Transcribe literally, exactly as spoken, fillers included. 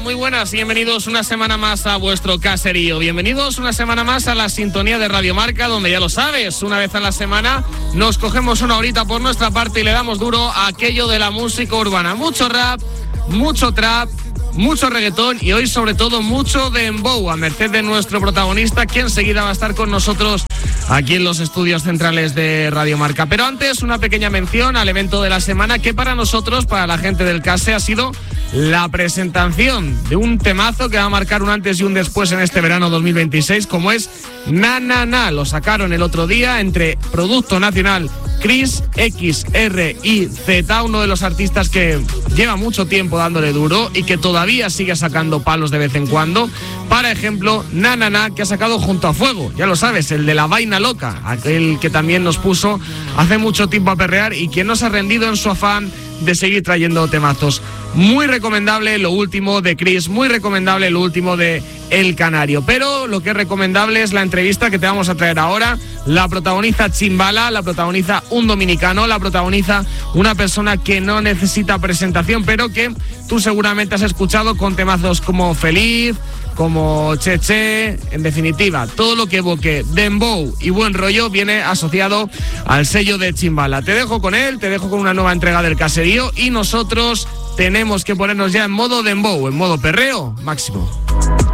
Muy buenas, bienvenidos una semana más a vuestro caserío. Bienvenidos una semana más a la sintonía de Radio Marca, donde ya lo sabes, una vez a la semana nos cogemos una horita por nuestra parte y le damos duro a aquello de la música urbana. Mucho rap, mucho trap, mucho reggaetón y hoy sobre todo mucho dembow, a merced de nuestro protagonista, que enseguida va a estar con nosotros aquí en los estudios centrales de Radio Marca. Pero antes, una pequeña mención al evento de la semana, que para nosotros, para la gente del Case, ha sido la presentación de un temazo que va a marcar un antes y un después en este verano dos mil veintiséis, como es Na Na Na. Lo sacaron el otro día entre Producto Nacional, Chris, X R y Z, uno de los artistas que lleva mucho tiempo dándole duro y que todavía sigue sacando palos de vez en cuando. Para ejemplo, Na Na Na, que ha sacado Junto a Fuego, ya lo sabes, el de La Vaina Loca, aquel que también nos puso hace mucho tiempo a perrear y quien no se ha rendido en su afán de seguir trayendo temazos. Muy recomendable lo último de Chris, muy recomendable lo último de El Canario, pero lo que es recomendable es la entrevista que te vamos a traer ahora. La protagoniza Chimbala, la protagoniza un dominicano, la protagoniza una persona que no necesita presentación, pero que tú seguramente has escuchado con temazos como Feliz, como Che Che. En definitiva, todo lo que evoque dembow y buen rollo viene asociado al sello de Chimbala. Te dejo con él, te dejo con una nueva entrega del caserío y nosotros tenemos que ponernos ya en modo dembow, en modo perreo máximo.